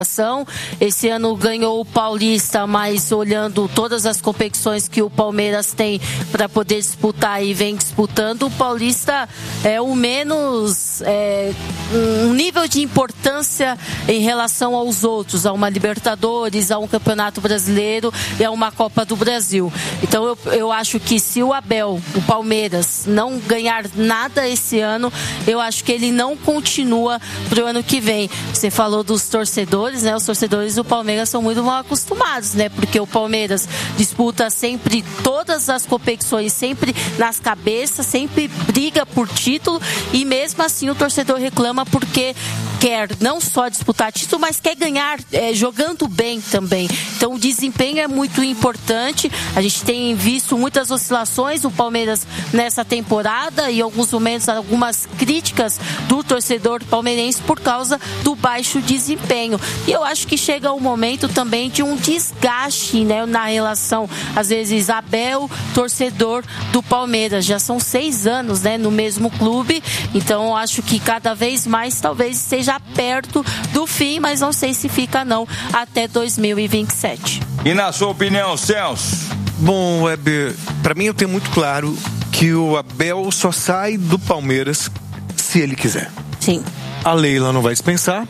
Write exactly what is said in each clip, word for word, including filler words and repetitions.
Esse ano ganhou o Paulista, mas olhando todas as competições que o Palmeiras tem para poder disputar e vem disputando, o Paulista é o menos, é, um nível de importância em relação aos outros, a uma Libertadores, a um Campeonato Brasileiro e a uma Copa do Brasil. Então eu, eu acho que se o Abel, o Palmeiras, não ganhar nada esse ano, eu acho que ele não continua para o ano que vem. Você falou dos torcedores, né? Os torcedores do Palmeiras são muito mal acostumados, né? Porque o Palmeiras disputa sempre todas as competições, sempre nas cabeças, sempre briga por título e mesmo assim o torcedor reclama porque quer não só disputar título, mas quer ganhar é, jogando bem também. Então o desempenho é muito importante. A gente tem visto muitas oscilações do Palmeiras nessa temporada e em alguns momentos algumas críticas do torcedor palmeirense por causa do baixo desempenho. E eu acho que chega o momento também de um desgaste, né, na relação, às vezes, Abel, torcedor do Palmeiras. Já são seis anos, né, no mesmo clube, então eu acho que cada vez mais talvez esteja perto do fim, mas não sei se fica não até dois mil e vinte e sete. E na sua opinião, Celso? Bom, Weber, para mim eu tenho muito claro que o Abel só sai do Palmeiras se ele quiser. Sim. A Leila não vai dispensar.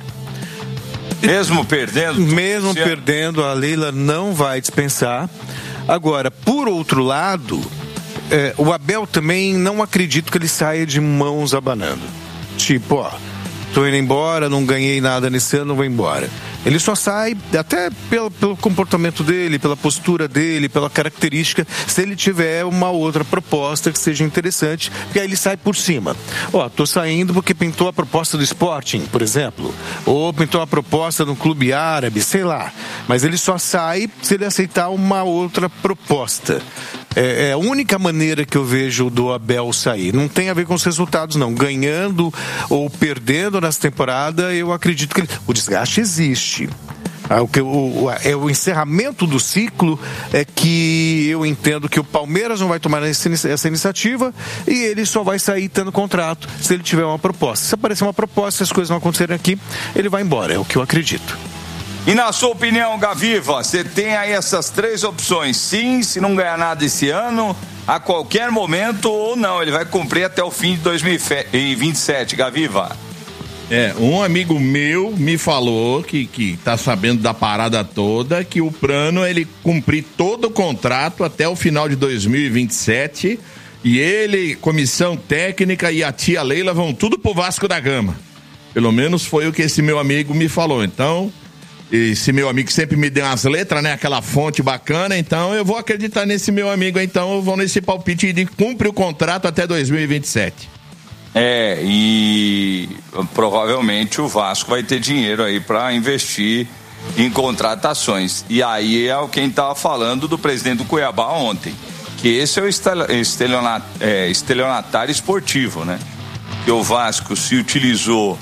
Mesmo perdendo? Mesmo perdendo, a Leila não vai dispensar. Agora, por outro lado, é, o Abel também não acredito que ele saia de mãos abanando. Tipo, ó, tô indo embora, não ganhei nada nesse ano, vou embora. Ele só sai, até pelo, pelo comportamento dele, pela postura dele, pela característica, se ele tiver uma outra proposta que seja interessante, porque aí ele sai por cima. Ó, tô saindo porque pintou a proposta do Sporting, por exemplo, ou pintou a proposta de um clube árabe, sei lá. Mas ele só sai se ele aceitar uma outra proposta. É, é a única maneira que eu vejo do Abel sair. Não tem a ver com os resultados, não. Ganhando ou perdendo nessa temporada, eu acredito que ele... o desgaste existe. Ah, o, que, o, o, é o encerramento do ciclo é que eu entendo que o Palmeiras não vai tomar essa, essa iniciativa e ele só vai sair tendo contrato se ele tiver uma proposta. Se aparecer uma proposta, se as coisas não acontecerem aqui, ele vai embora. É o que eu acredito. E na sua opinião, Gaviva, você tem aí essas três opções. Sim, se não ganhar nada esse ano, a qualquer momento, ou não, ele vai cumprir até o fim de dois mil e vinte e sete, Gaviva. É, um amigo meu me falou que, que tá sabendo da parada toda, que o plano é ele cumprir todo o contrato até o final de dois mil e vinte e sete e ele, comissão técnica e a tia Leila vão tudo pro Vasco da Gama. Pelo menos foi o que esse meu amigo me falou. Então, esse meu amigo sempre me deu umas letras, né? Aquela fonte bacana, então eu vou acreditar nesse meu amigo, então eu vou nesse palpite de cumprir o contrato até dois mil e vinte e sete. É, e provavelmente o Vasco vai ter dinheiro aí para investir em contratações. E aí é o quem estava falando do presidente do Cuiabá ontem, que esse é o estelionat, é, estelionatário esportivo, né? Que o Vasco se utilizou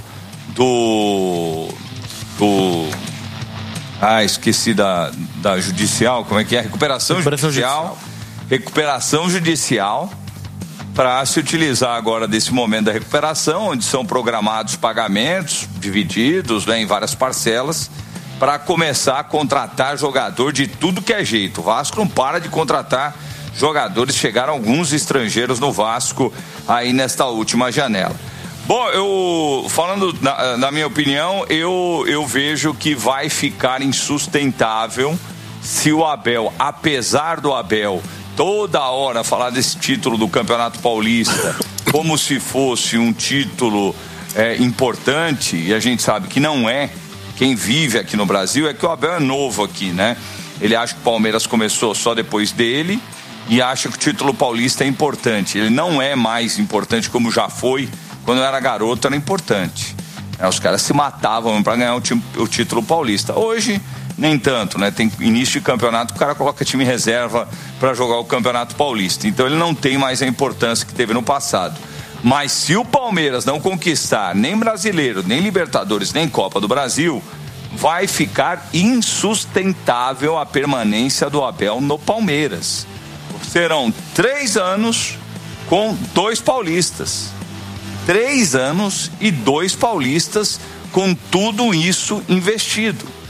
do... do Ah, esqueci da, da judicial, como é que é? Recuperação, recuperação judicial, judicial. Recuperação judicial para se utilizar agora desse momento da recuperação, onde são programados pagamentos divididos, né, em várias parcelas, para começar a contratar jogador de tudo que é jeito. O Vasco não para de contratar jogadores, chegaram alguns estrangeiros no Vasco aí nesta última janela. Bom, eu, falando na, na minha opinião, eu, eu vejo que vai ficar insustentável se o Abel, apesar do Abel, toda hora falar desse título do Campeonato Paulista como se fosse um título é, importante, e a gente sabe que não é. Quem vive aqui no Brasil é que o Abel é novo aqui, né? Ele acha que o Palmeiras começou só depois dele e acha que o título paulista é importante. Ele não é mais importante como já foi. Quando eu era garoto era importante. É, os caras se matavam para ganhar o, time, o título paulista. Hoje, nem tanto, né? Tem início de campeonato, o cara coloca time reserva para jogar o Campeonato Paulista. Então ele não tem mais a importância que teve no passado. Mas se o Palmeiras não conquistar nem Brasileiro, nem Libertadores, nem Copa do Brasil, vai ficar insustentável a permanência do Abel no Palmeiras. Serão três anos com dois paulistas. Três anos e dois paulistas com tudo isso investido.